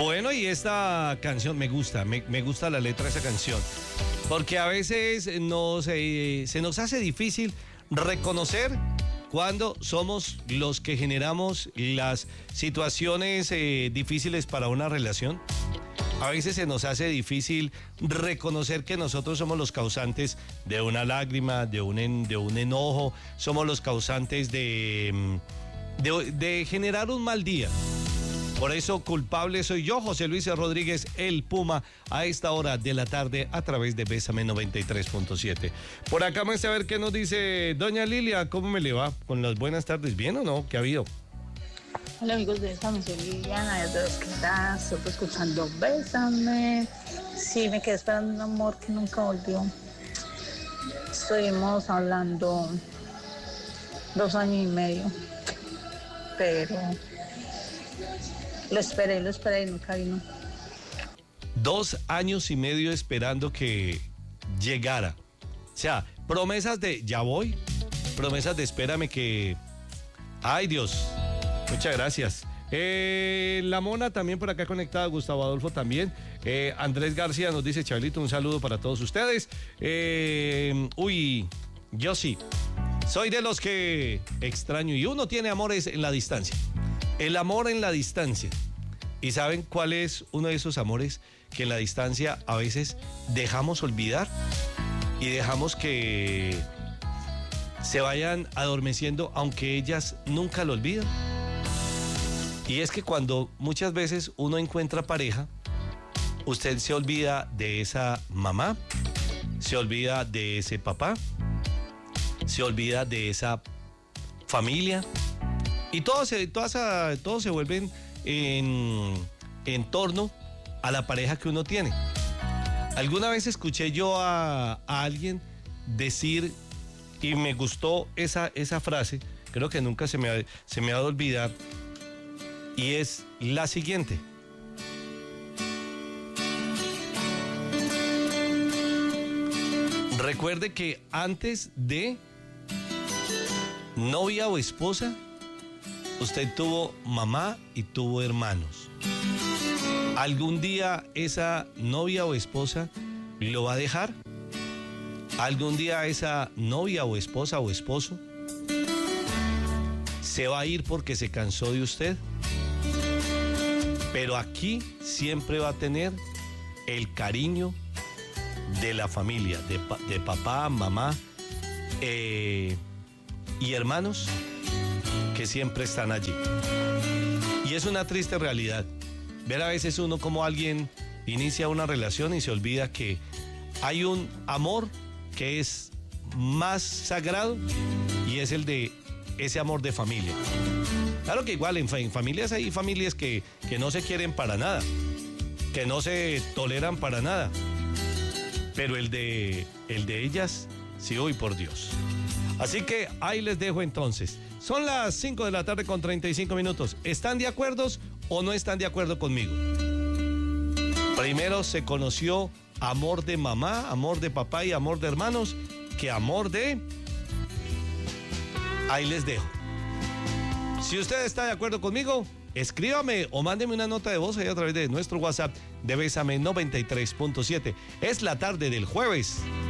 Bueno, y esta canción me gusta, me gusta la letra de esa canción, porque a veces se nos hace difícil reconocer cuando somos los que generamos las situaciones difíciles para una relación. A veces se nos hace difícil reconocer que nosotros somos los causantes de una lágrima, de un enojo, somos los causantes de generar un mal día. Por eso culpable soy yo, José Luis Rodríguez, el Puma, a esta hora de la tarde a través de Bésame 93.7. Por acá vamos a ver qué nos dice doña Lilia. ¿Cómo me le va? Con las buenas tardes, ¿bien o no? ¿Qué ha habido? Hola amigos de Bésame, soy Liliana, desde los que estoy escuchando Bésame. Sí, me quedé esperando un amor que nunca volvió. Estuvimos hablando 2 años y medio, pero lo esperé y nunca vino. 2 años y medio esperando que llegara. O sea, promesas de ya voy, promesas de espérame que... ¡Ay, Dios! Muchas gracias. La Mona también por acá conectada, Gustavo Adolfo también. Andrés García nos dice, Chabelito, un saludo para todos ustedes. Yo sí, soy de los que extraño y uno tiene amores en la distancia. El amor en la distancia. ¿Y saben cuál es uno de esos amores que en la distancia a veces dejamos olvidar y dejamos que se vayan adormeciendo aunque ellas nunca lo olvidan? Y es que cuando muchas veces uno encuentra pareja, usted se olvida de esa mamá, se olvida de ese papá, se olvida de esa familia y todo se vuelven en torno a la pareja que uno tiene. Alguna vez escuché yo a alguien decir, y me gustó esa frase, creo que nunca se me ha de olvidar, y es la siguiente: recuerde que antes de novia o esposa, usted tuvo mamá y tuvo hermanos. ¿Algún día esa novia o esposa lo va a dejar? ¿Algún día esa novia o esposa o esposo se va a ir porque se cansó de usted? Pero aquí siempre va a tener el cariño de la familia, de papá, mamá y hermanos que siempre están allí. Y es una triste realidad ver a veces uno como alguien inicia una relación y se olvida que hay un amor que es más sagrado y es el de ese amor de familia. Claro que igual en familias hay familias que no se quieren para nada, que no se toleran para nada, pero el de ellas, sí, hoy por Dios. Así que ahí les dejo entonces. Son las 5 de la tarde con 35 minutos. ¿Están de acuerdo o no están de acuerdo conmigo? Primero se conoció amor de mamá, amor de papá y amor de hermanos, que amor de... Ahí les dejo. Si usted está de acuerdo conmigo, escríbame o mándeme una nota de voz ahí a través de nuestro WhatsApp de Bésame 93.7. Es la tarde del jueves